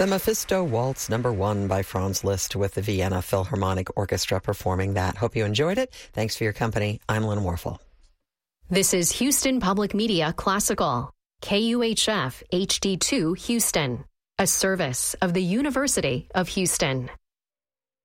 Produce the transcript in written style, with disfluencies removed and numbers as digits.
The Mephisto Waltz No. 1 by Franz Liszt with the Vienna Philharmonic Orchestra performing that. Hope you enjoyed it. Thanks for your company. I'm Lynn Warfel. This is Houston Public Media Classical, KUHF HD2 Houston, a service of the University of Houston.